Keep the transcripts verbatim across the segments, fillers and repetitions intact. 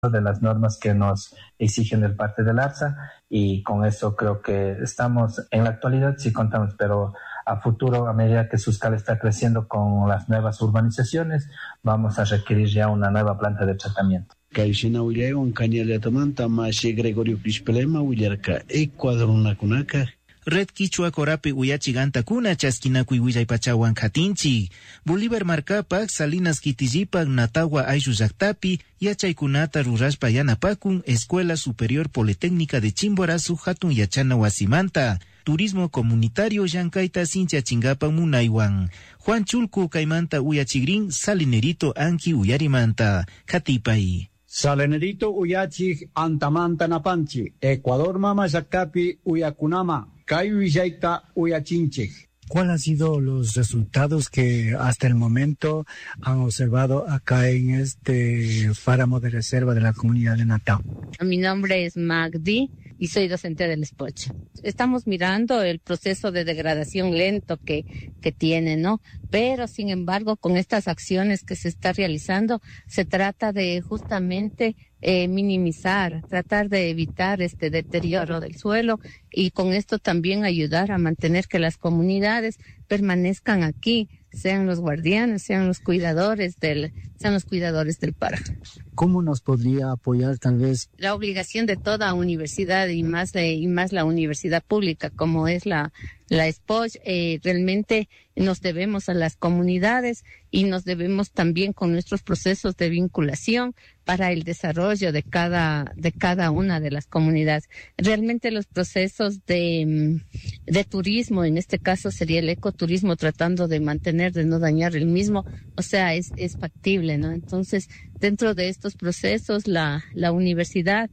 de las normas que nos exigen del parte del ARSA, y con eso creo que estamos, en la actualidad sí contamos, pero a futuro, a medida que Suscal está creciendo con las nuevas urbanizaciones, vamos a requerir ya una nueva planta de tratamiento. Kaishina Willayon, Cañale Atamanta, Mashi Gregorio Pispelema, Willarca, Ecuador, Nakunaca. Red Quichua Corapi Uyachigantakuna Chasquinacuy Willaipachawan Katinchi. Bolívar Marcapac, Salinas Quitijipac, Natagua Ayshu Llaqtapi, Yachaykunata Rurashpa Yanapakun, Escuela Superior Politécnica de Chimborazo, Hatun Yachana Wasimanta. Turismo Comunitario Yankaita Cincha Chingapa Munaywan. Juan Chulcu Caimanta Uyachigrin, Salinerito Anki Uyarimanta. Katipay. Salinerito Uyachi Antamanta Napanchi, Ecuador Mama Llaqtapi Uyakunama, Kay Villaita Uyachinche. ¿Cuáles han sido los resultados que hasta el momento han observado acá en este páramo de reserva de la comunidad de Natao? Mi nombre es Magdi y soy docente del SPOCH. Estamos mirando el proceso de degradación lento que, que tiene, ¿no? Pero, sin embargo, con estas acciones que se está realizando, se trata de justamente eh, minimizar, tratar de evitar este deterioro del suelo y con esto también ayudar a mantener que las comunidades permanezcan aquí, sean los guardianes, sean los cuidadores del, sean los cuidadores del páramo. ¿Cómo nos podría apoyar tal vez? La obligación de toda universidad y más de, y más la universidad pública como es la la SPOCH, eh, realmente nos debemos a las comunidades y nos debemos también con nuestros procesos de vinculación para el desarrollo de cada de cada una de las comunidades. Realmente los procesos de, de turismo, en este caso sería el ecoturismo, tratando de mantener, de no dañar el mismo, o sea, es, es factible, ¿no? Entonces, dentro de estos procesos, la, la universidad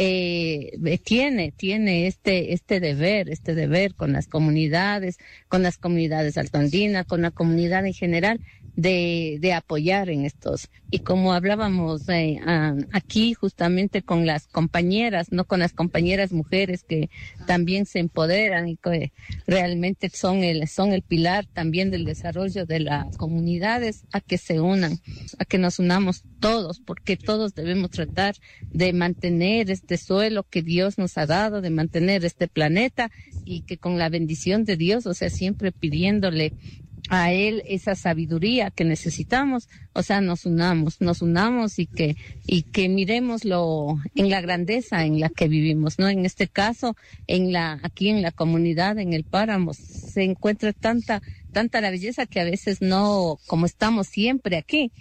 eh, tiene, tiene este, este deber, este deber con las comunidades, con las comunidades altoandinas, con la comunidad en general, de, de apoyar en estos. Y como hablábamos eh, uh, aquí justamente con las compañeras, no con las compañeras mujeres que también se empoderan y que realmente son el, son el pilar también del desarrollo de las comunidades, a que se unan, a que nos unamos todos, porque todos debemos tratar de mantener este suelo que Dios nos ha dado, de mantener este planeta y que con la bendición de Dios, o sea, siempre pidiéndole a él esa sabiduría que necesitamos, o sea, nos unamos, nos unamos y que y que miremoslo en la grandeza en la que vivimos, ¿no? En este caso, en la aquí en la comunidad, en el páramo, se encuentra tanta tanta la belleza que a veces no, como estamos siempre aquí,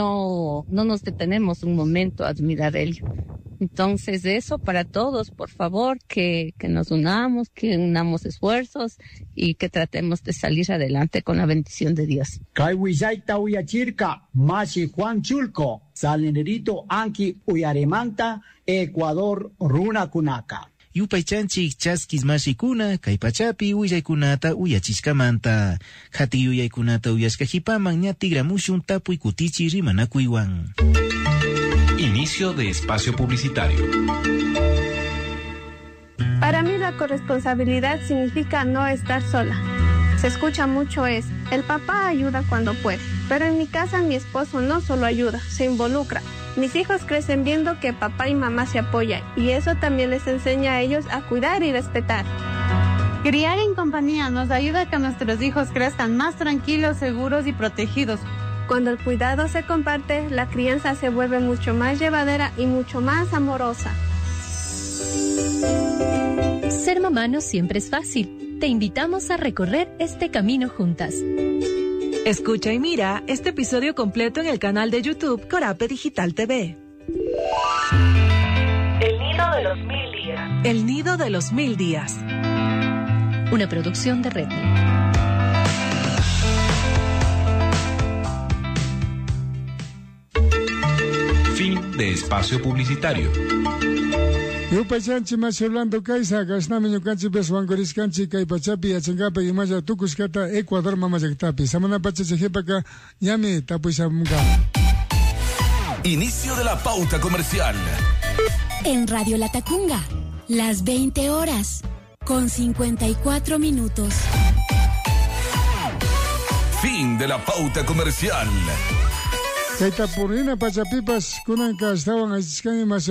no no nos detenemos un momento a admirar ello. Entonces, eso para todos, por favor, que, que nos unamos, que unamos esfuerzos y que tratemos de salir adelante con la bendición de Dios. Kaiwisaita Uyachirka, Mashi Juan Chulco, Salinerito Anki Uyaremanta, Ecuador Runa Kunaka. Yupaychanchik chaskis mashikuna, kaypachapi uyaykunata uyachishkamanta. Hati uyaykunata uyashkajipaman ñatigramushun tapuy kutichi rimanakuywan. Inicio de espacio publicitario. Para mí la corresponsabilidad significa no estar sola. Se escucha mucho es, el papá ayuda cuando puede, pero en mi casa mi esposo no solo ayuda, se involucra. Mis hijos crecen viendo que papá y mamá se apoyan y eso también les enseña a ellos a cuidar y respetar. Criar en compañía nos ayuda a que nuestros hijos crezcan más tranquilos, seguros y protegidos. Cuando el cuidado se comparte, la crianza se vuelve mucho más llevadera y mucho más amorosa. Ser mamá no siempre es fácil. Te invitamos a recorrer este camino juntas. Escucha y mira este episodio completo en el canal de YouTube Corape Digital T V. El nido de los mil días. El nido de los mil días. Una producción de Red. Fin de espacio publicitario. Yupaychanchi más Orlando Kaisa, Gasnami Yukanchi Beswangoriskanchi, Kaipachapi, Achangapa y Maya Tukuskata, Ecuador Mamayaktapi, Samana Pachachejepaka, Yami Tapuisamunga. Inicio de la pauta comercial. En Radio Latacunga, las veinte horas, con cincuenta y cuatro minutos. Fin de la pauta comercial. Kaita purina pachapipas kunan ka estaban asiskan